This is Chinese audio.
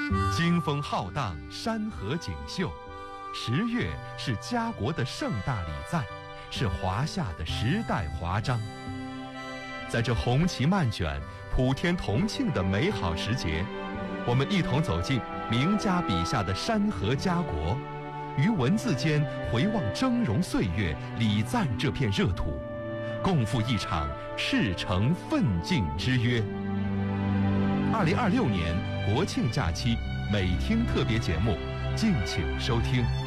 经风浩荡，山河锦绣。10月是家国的盛大礼赞，是华夏的时代华章。在这红旗漫卷、普天同庆的美好时节，我们一同走进名家笔下的山河家国，于文字间回望峥嵘岁月，礼赞这片热土，共赴一场赤诚奋进之约。2026年国庆假期美听特别节目，敬请收听。